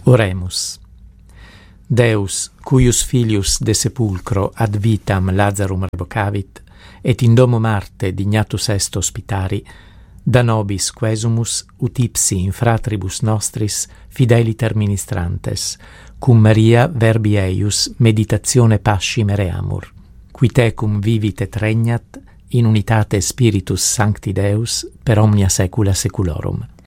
Oremus. Deus, cuius filius de sepulcro ad vitam Lazarum revocavit, et in domo Marte dignatus est hospitari, da nobis quesumus ut ipsi in fratribus nostris fideliter ministrantes, cum Maria verbi eius meditatione pasci mereamur, qui tecum vivit et regnat in unitate Spiritus Sancti Deus per omnia saecula saeculorum.